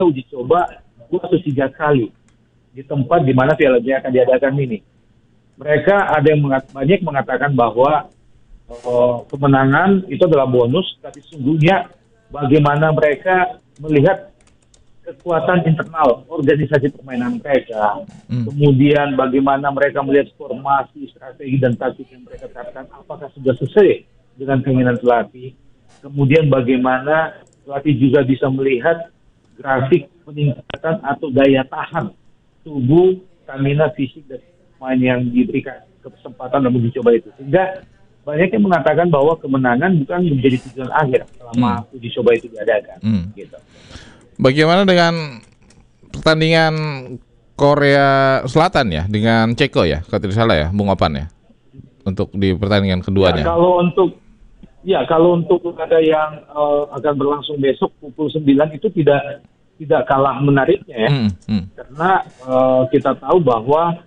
uji coba 2-3 kali di tempat di mana Piala Dunia akan diadakan ini. Mereka ada yang banyak mengatakan bahwa kemenangan itu adalah bonus, tapi sungguhnya bagaimana mereka melihat kekuatan internal organisasi permainan mereka, kemudian bagaimana mereka melihat formasi, strategi dan taktik yang mereka terapkan, apakah sudah sesuai dengan keinginan pelatih, kemudian bagaimana pelatih juga bisa melihat grafik peningkatan atau daya tahan tubuh, stamina fisik dan pemain yang diberikan kesempatan dalam uji coba itu, sehingga banyak yang mengatakan bahwa kemenangan bukan menjadi tujuan akhir selama uji coba itu diadakan. Gitu. Bagaimana dengan pertandingan Korea Selatan ya dengan Ceko ya, kalau tidak salah ya, Bung Opan ya, untuk di pertandingan keduanya. Kalau untuk ada yang akan berlangsung besok pukul 9 itu tidak kalah menariknya ya, karena kita tahu bahwa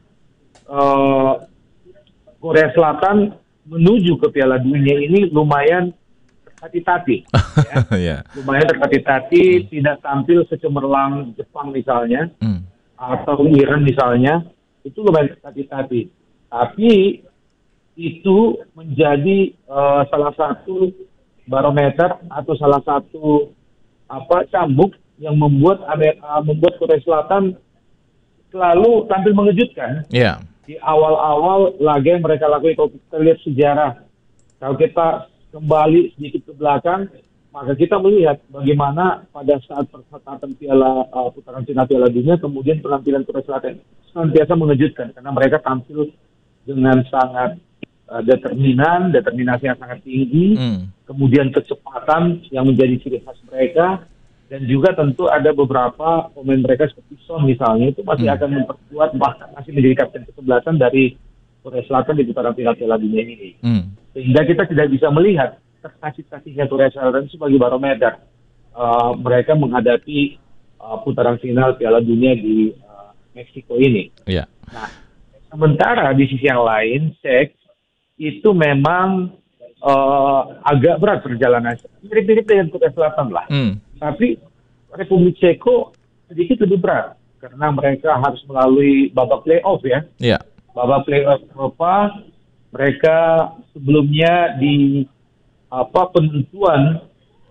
Korea Selatan menuju ke Piala Dunia ini lumayan tertatih-tatih, ya. Lumayan tertatih-tatih, tidak tampil secemerlang Jepang misalnya, atau Iran misalnya, itu lumayan tertatih-tatih. Tapi itu menjadi salah satu barometer atau salah satu cambuk yang membuat Korea Selatan selalu tampil mengejutkan. Di awal-awal laga yang mereka lakukan. Kalau kita lihat sejarah, kalau kita kembali sedikit ke belakang, maka kita melihat bagaimana pada saat perhelatan putaran final Piala Dunia, kemudian penampilan Korea Selatan senantiasa mengejutkan karena mereka tampil dengan sangat determinasi yang sangat tinggi, kemudian kecepatan yang menjadi ciri khas mereka, dan juga tentu ada beberapa pemain mereka seperti Son misalnya itu masih akan memperkuat, bahkan masih menjadi kapten kesebelasan dari Korea Selatan di putaran final Piala Dunia ini. Sehingga kita tidak bisa melihat terkasih-kasihnya Korea Selatan sebagai barometer mereka menghadapi putaran final Piala Dunia di Meksiko ini. Nah, sementara di sisi yang lain, Czech itu memang agak berat perjalanan, mirip-mirip dengan Korea Selatan lah. Tapi Republik Ceko sedikit lebih berat karena mereka harus melalui babak playoff ya. Babak playoff Eropa, mereka sebelumnya di penentuan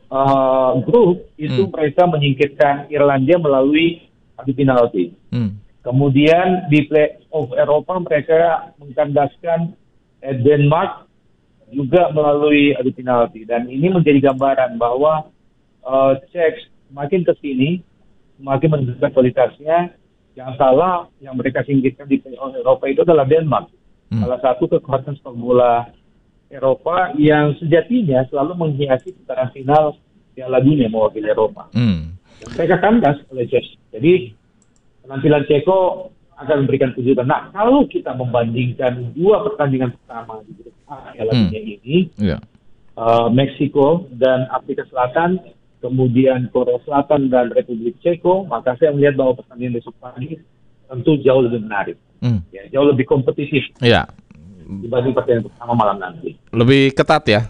grup itu mereka menyingkirkan Irlandia melalui adu penalti. Kemudian di playoff Eropa mereka mengkandaskan Denmark juga melalui adu penalti, dan ini menjadi gambaran bahwa Czech makin ke sini semakin menunjukkan kualitasnya. Yang salah yang mereka singkirkan di playoff Eropa itu adalah Denmark, salah satu kekuatan sepak bola Eropa yang sejatinya selalu menghiasi putaran final Piala Dunia mewakili Eropa. Dan mereka kandas oleh Czech. Jadi penampilan Ceko akan memberikan kejutan. Nah, kalau kita membandingkan dua pertandingan pertama di grup A Piala Dunia ini, Meksiko dan Afrika Selatan, kemudian Korea Selatan dan Republik Ceko, maka saya melihat bahwa pertandingan besok pagi tentu jauh lebih menarik, jauh lebih kompetitif dibanding pertandingan pertama malam nanti. Lebih ketat ya?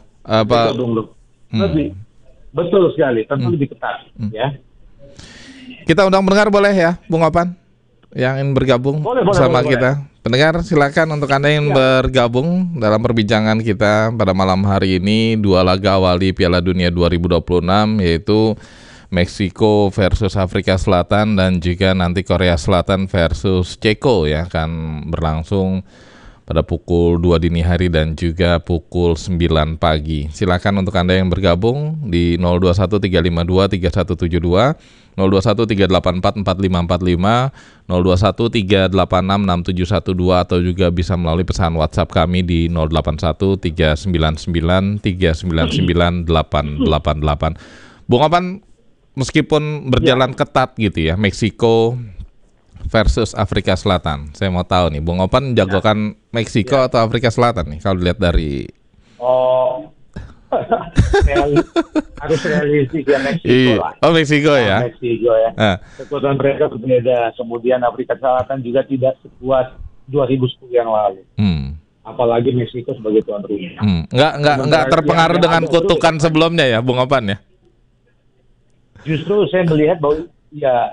Lebih, betul sekali, tentu lebih ketat. Ya. Kita undang pendengar boleh ya, Bung Opan, yang ingin bergabung bersama kita. Pendengar, silakan untuk Anda yang bergabung dalam perbincangan kita pada malam hari ini. Dua laga awal di Piala Dunia 2026, yaitu Meksiko versus Afrika Selatan dan juga nanti Korea Selatan versus Ceko ya, akan berlangsung pada pukul 2 dini hari dan juga pukul 9 pagi. Silakan untuk Anda yang bergabung di 0213523172, 0213844545, 0213866712, atau juga bisa melalui pesan WhatsApp kami di 081399399888. Bung Opan, meskipun berjalan ketat gitu ya, Meksiko versus Afrika Selatan, saya mau tahu nih, Bung Opan jagokan Meksiko atau Afrika Selatan nih kalau dilihat dari harus realistis ya, Meksiko lah. Meksiko ya. Meksiko ya. Kekuatan mereka berbeda. Kemudian Afrika Selatan juga tidak sekuat 2010 yang lalu. Apalagi Meksiko sebagai tuan rumah. Nggak terpengaruh dengan kutukan sebelumnya ya, Bung Opan ya. Justru saya melihat bahwa ya